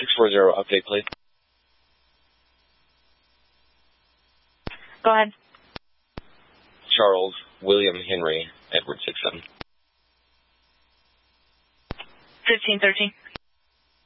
640, update, please. Go ahead. Charles, William Henry, Edward 67. 1513.